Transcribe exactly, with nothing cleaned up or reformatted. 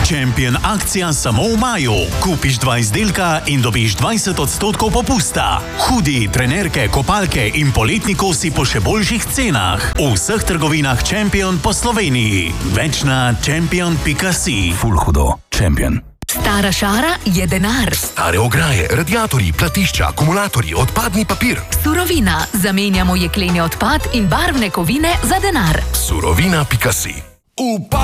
Champion akcija samo v maju. Kupiš dva izdelka in dobiš dvajset odstotkov popusta. Hudi, trenerke, kopalke in poletni kosi po še boljših cenah. V vseh trgovinah Champion po Sloveniji. Več na champion pika si. Ful hudo. Champion. Stara šara je denar. Stare ograje, radiatorji, platišča, akumulatorji, odpadni papir. Surovina. Zamenjamo jekleni odpad in barvne kovine za denar. Surovina pika si.